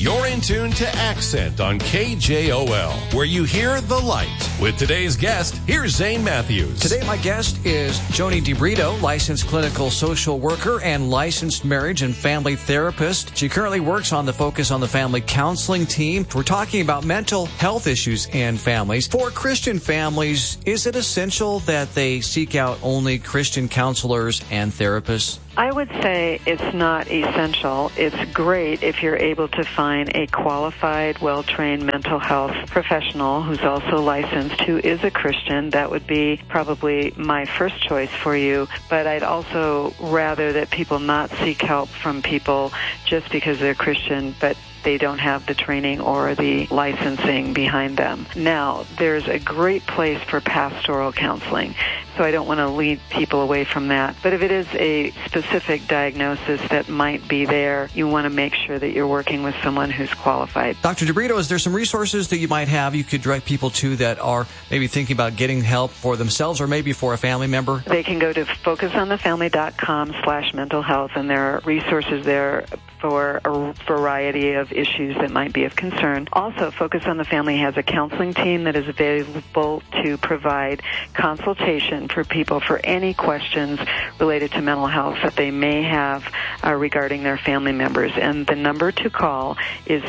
You're in tune to Accent on KJOL, where you hear the light. With today's guest, here's Zane Matthews. Today, my guest is Joni DiBrito, licensed clinical social worker and licensed marriage and family therapist. She currently works on the Focus on the Family counseling team. We're talking about mental health issues in families. For Christian families, is it essential that they seek out only Christian counselors and therapists? I would say it's not essential. It's great if you're able to find a qualified, well-trained mental health professional who's also licensed, who is a Christian. That would be probably my first choice for you. But I'd also rather that people not seek help from people just because they're Christian, but they don't have the training or the licensing behind them. Now, there's a great place for pastoral counseling, so I don't want to lead people away from that. But if it is a specific diagnosis that might be there, you want to make sure that you're working with someone who's qualified. Dr. DiBrito, is there some resources that you might have you could direct people to that are maybe thinking about getting help for themselves or maybe for a family member? They can go to focusonthefamily.com/mental health, and there are resources there for a variety of issues that might be of concern. Also, Focus on the Family has a counseling team that is available to provide consultation for people for any questions related to mental health that they may have regarding their family members. And the number to call is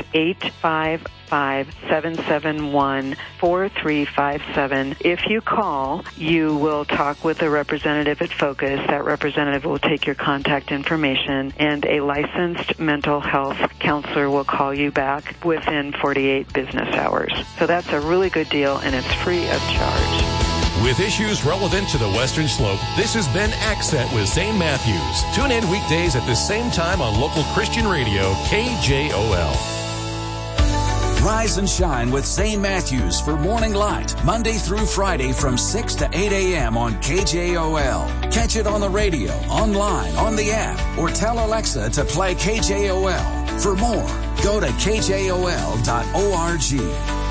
855-771-4357. If you call, you will talk with a representative at Focus. That representative will take your contact information, and a licensed mental health counselor will call you back within 48 business hours. So that's a really good deal, and it's free of charge. With issues relevant to the Western Slope, this has been Accent with Zane Matthews. Tune in weekdays at the same time on local Christian radio, KJOL. Rise and shine with Zane Matthews for Morning Light, Monday through Friday from 6 to 8 a.m. on KJOL. Catch it on the radio, online, on the app, or tell Alexa to play KJOL. For more, go to KJOL.org.